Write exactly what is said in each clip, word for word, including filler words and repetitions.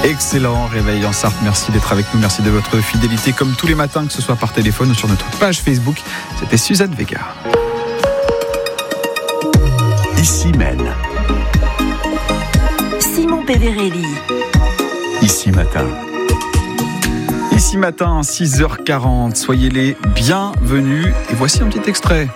Excellent réveil en Sarthe. Merci d'être avec nous. Merci de votre fidélité comme tous les matins, que ce soit par téléphone ou sur notre page Facebook. C'était Suzanne Vega. Ici Maine. Simon Péverelli. Ici Matin. Ici Matin, six heures quarante. Soyez les bienvenus. Et voici un petit extrait.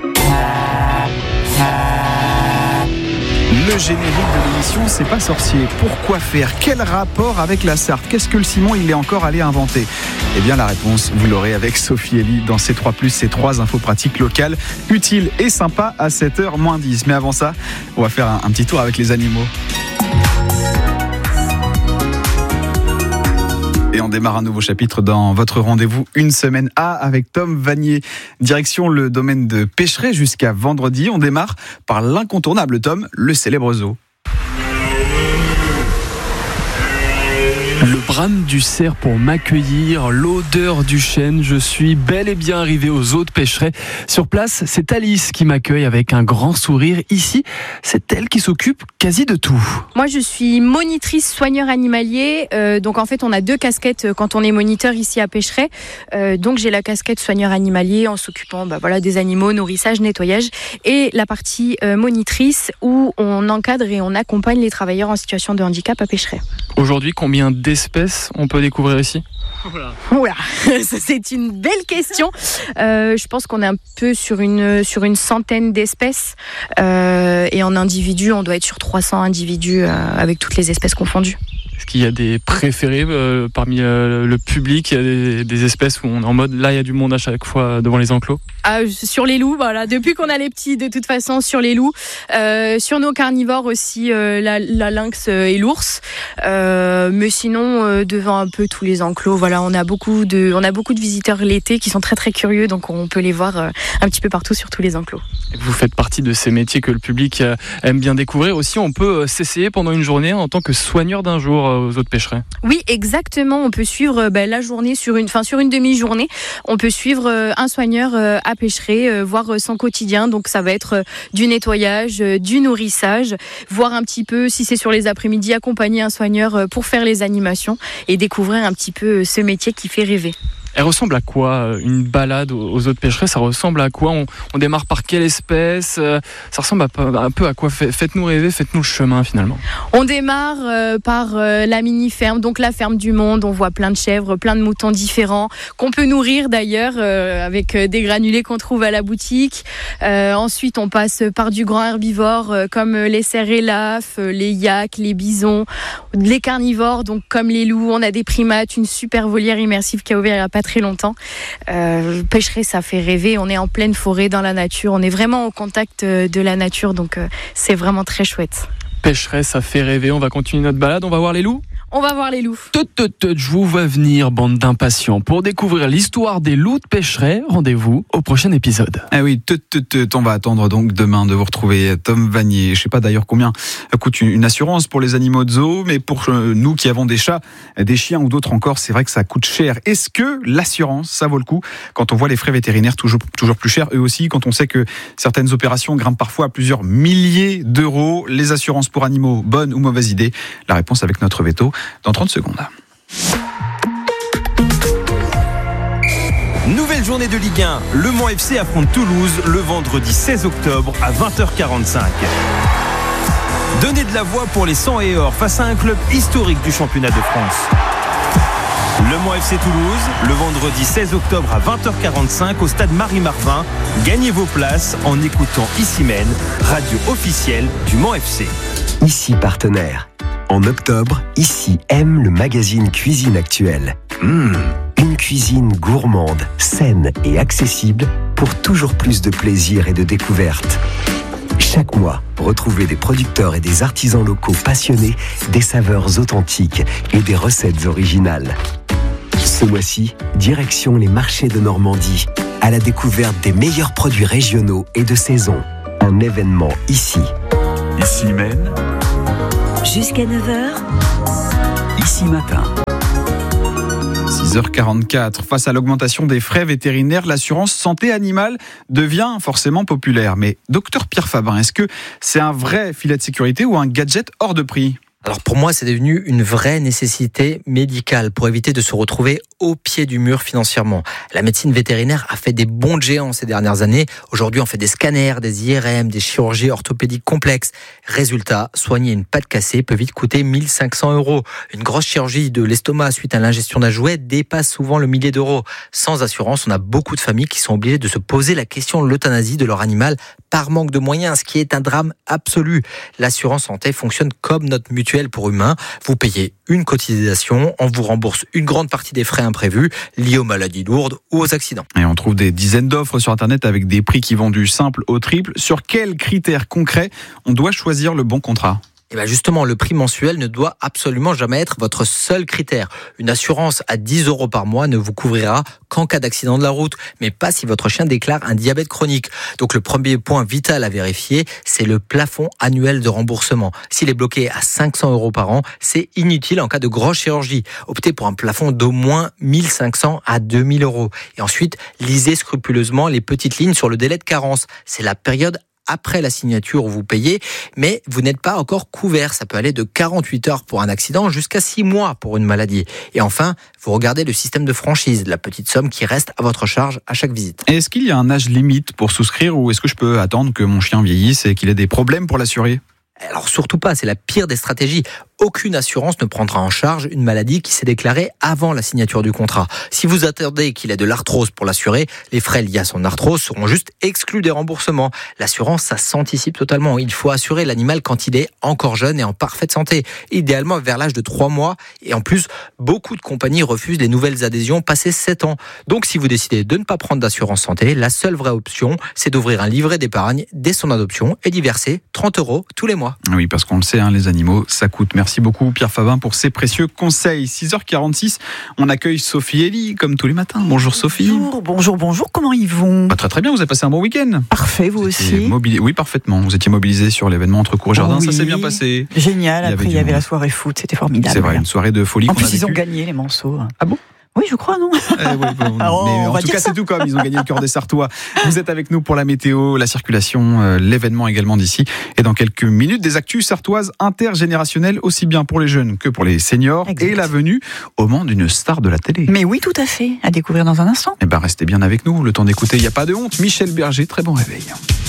Le générique de l'émission C'est pas sorcier. Pourquoi faire ? Quel rapport avec la Sarthe ? Qu'est-ce que le Simon il est encore allé inventer ? Eh bien la réponse, vous l'aurez avec Sophie Elie dans C trois plus, ces trois infos pratiques locales, utiles et sympas à sept heures moins dix. Mais avant ça, on va faire un, un petit tour avec les animaux. Et on démarre un nouveau chapitre dans votre rendez-vous Une semaine A avec Tom Vanier. Direction le domaine de Pécheret jusqu'à vendredi. On démarre par l'incontournable Tom, le célèbre zoo. Le brame du cerf pour m'accueillir, l'odeur du chêne, je suis bel et bien arrivé au zoo de Pécheret. Sur place, c'est Alice qui m'accueille avec un grand sourire. Ici, c'est elle qui s'occupe quasi de tout. Moi, je suis monitrice soigneur animalier. Euh, donc, en fait, on a deux casquettes quand on est moniteur ici à Pécheret. Euh, donc, j'ai la casquette soigneur animalier en s'occupant bah, voilà, des animaux, nourrissage, nettoyage. Et la partie euh, monitrice où on encadre et on accompagne les travailleurs en situation de handicap à Pécheret. Aujourd'hui, combien d'espèces on peut découvrir ici ? Oula, Oula. C'est une belle question. Euh, je pense qu'on est un peu sur une, sur une centaine d'espèces. Euh, et en individus, on doit être sur trois cents individus euh, avec toutes les espèces confondues. Est-ce qu'il y a des préférés euh, parmi euh, le public ? Il y a des, des espèces où on est en mode, là il y a du monde à chaque fois devant les enclos ? Ah, sur les loups, voilà. Depuis qu'on a les petits, de toute façon, sur les loups. Euh, sur nos carnivores aussi, euh, la, la lynx et l'ours. Euh, mais sinon, euh, devant un peu tous les enclos, voilà, on a beaucoup de, on a beaucoup de visiteurs l'été qui sont très très curieux, donc on peut les voir euh, un petit peu partout sur tous les enclos. Vous faites partie de ces métiers que le public euh, aime bien découvrir. Aussi, on peut euh, s'essayer pendant une journée en tant que soigneur d'un jour euh, aux zoo de Pécheret. Oui, exactement. On peut suivre euh, ben, la journée sur une, enfin sur une demi-journée. On peut suivre euh, un soigneur euh, à Pécheret, euh, voir euh, son quotidien. Donc ça va être euh, du nettoyage, euh, du nourrissage, voir un petit peu si c'est sur les après-midi, accompagner un soigneur euh, pour faire les animations et découvrir un petit peu euh, ce métier qui fait rêver. Elle ressemble à quoi, une balade aux zoo de Pécheret ? Ça ressemble à quoi ? on, on démarre par quelle espèce ? Ça ressemble à, un peu à quoi ? Faites-nous rêver, faites-nous le chemin finalement. On démarre euh, par euh, la mini-ferme, donc la ferme du monde. On voit plein de chèvres, plein de moutons différents, qu'on peut nourrir d'ailleurs euh, avec des granulés qu'on trouve à la boutique. Euh, ensuite, on passe par du grand herbivore euh, comme les cerfs et l'af, les yaks, les bisons, les carnivores, donc comme les loups. On a des primates, une super volière immersive qui a ouvert il n'y a pas très longtemps. Euh, Pécheret, ça fait rêver. On est en pleine forêt, dans la nature. On est vraiment au contact de la nature, donc euh, c'est vraiment très chouette. Pécheret, ça fait rêver. On va continuer notre balade. On va voir les loups ? On va voir les loups. Tout, tout, tout, je vous vois venir, bande d'impatients. Pour découvrir l'histoire des loups de Pécheret, rendez-vous au prochain épisode. Ah oui, tout, tout, tout, on va attendre donc demain de vous retrouver Tom Vanier. Je sais pas d'ailleurs combien coûte une assurance pour les animaux de zoo, mais pour nous qui avons des chats, des chiens ou d'autres encore, c'est vrai que ça coûte cher. Est-ce que l'assurance, ça vaut le coup quand on voit les frais vétérinaires toujours, toujours plus chers, eux aussi, quand on sait que certaines opérations grimpent parfois à plusieurs milliers d'euros? Les assurances pour animaux, bonne ou mauvaise idée? La réponse avec notre veto dans trente secondes. Nouvelle journée de Ligue un. Le Mans F C affronte Toulouse le vendredi seize octobre à vingt heures quarante-cinq. Donnez de la voix pour les cent et or face à un club historique du championnat de France. Le Mans F C Toulouse, le vendredi seize octobre à vingt heures quarante-cinq au stade Marie-Marvin. Gagnez vos places en écoutant Ici Maine, radio officielle du Mans F C. Ici partenaire. En octobre, Ici aime le magazine Cuisine Actuelle. Mmh, une cuisine gourmande, saine et accessible pour toujours plus de plaisir et de découverte. Chaque mois, retrouvez des producteurs et des artisans locaux passionnés, des saveurs authentiques et des recettes originales. Ce mois-ci, direction les marchés de Normandie, à la découverte des meilleurs produits régionaux et de saison. Un événement ici. Ici Maine. Jusqu'à neuf heures. Ici Matin. six heures quarante-quatre. Face à l'augmentation des frais vétérinaires, l'assurance santé animale devient forcément populaire. Mais docteur Pierre Fabin, est-ce que c'est un vrai filet de sécurité ou un gadget hors de prix ? Alors pour moi, c'est devenu une vraie nécessité médicale pour éviter de se retrouver au pied du mur financièrement. La médecine vétérinaire a fait des bonds de géants ces dernières années. Aujourd'hui, on fait des scanners, des I R M, des chirurgies orthopédiques complexes. Résultat, soigner une patte cassée peut vite coûter mille cinq cents euros. Une grosse chirurgie de l'estomac suite à l'ingestion d'un jouet dépasse souvent le millier d'euros. Sans assurance, on a beaucoup de familles qui sont obligées de se poser la question de l'euthanasie de leur animal par manque de moyens, ce qui est un drame absolu. L'assurance santé fonctionne comme notre mutuelle pour humains. Vous payez une cotisation, on vous rembourse une grande partie des frais imprévus liés aux maladies lourdes ou aux accidents. Et on trouve des dizaines d'offres sur Internet avec des prix qui vont du simple au triple. Sur quels critères concrets on doit choisir le bon contrat ? Et bien justement, le prix mensuel ne doit absolument jamais être votre seul critère. Une assurance à dix euros par mois ne vous couvrira qu'en cas d'accident de la route, mais pas si votre chien déclare un diabète chronique. Donc le premier point vital à vérifier, c'est le plafond annuel de remboursement. S'il est bloqué à cinq cents euros par an, c'est inutile en cas de grosse chirurgie. Optez pour un plafond d'au moins mille cinq cents à deux mille euros. Et ensuite, lisez scrupuleusement les petites lignes sur le délai de carence. C'est la période après la signature où vous payez, mais vous n'êtes pas encore couvert. Ça peut aller de quarante-huit heures pour un accident jusqu'à six mois pour une maladie. Et enfin, vous regardez le système de franchise, la petite somme qui reste à votre charge à chaque visite. Est-ce qu'il y a un âge limite pour souscrire ou est-ce que je peux attendre que mon chien vieillisse et qu'il ait des problèmes pour l'assurer ? Alors surtout pas, c'est la pire des stratégies. Aucune assurance ne prendra en charge une maladie qui s'est déclarée avant la signature du contrat. Si vous attendez qu'il ait de l'arthrose pour l'assurer, les frais liés à son arthrose seront juste exclus des remboursements. L'assurance, ça s'anticipe totalement. Il faut assurer l'animal quand il est encore jeune et en parfaite santé, idéalement vers l'âge de trois mois. Et en plus, beaucoup de compagnies refusent les nouvelles adhésions passées sept ans. Donc si vous décidez de ne pas prendre d'assurance santé, la seule vraie option, c'est d'ouvrir un livret d'épargne dès son adoption et d'y verser trente euros tous les mois. Oui, parce qu'on le sait, hein, les animaux, ça coûte. Merci beaucoup Pierre Favin pour ces précieux conseils. six heures quarante-six, on accueille Sophie Elie comme tous les matins. Bonjour Sophie. Bonjour, bonjour, bonjour. Comment ils vont ? Bah, Très très bien, vous avez passé un bon week-end. Parfait, vous, vous aussi. Mobili- oui, parfaitement. Vous étiez mobilisé sur l'événement entre Cours et Jardin, oh, oui. Ça s'est bien passé. Génial. Il Après, il y avait la soirée foot, c'était formidable. C'est vrai, une soirée de folie. En qu'on plus, a ils ont vécue. gagné les Manceaux. Ah bon ? Oui, je crois, non Eh oui, bon, Alors, mais on en va tout dire cas, ça. c'est tout comme ils ont gagné le cœur des Sartois. Vous êtes avec nous pour la météo, la circulation, euh, l'événement également d'ici. Et dans quelques minutes, des actus sartoises intergénérationnelles, aussi bien pour les jeunes que pour les seniors. Exact. Et la venue au Mans d'une star de la télé. Mais oui, tout à fait. À découvrir dans un instant. Eh ben, restez bien avec nous. Le temps d'écouter, il n'y a pas de honte. Michel Berger, très bon réveil.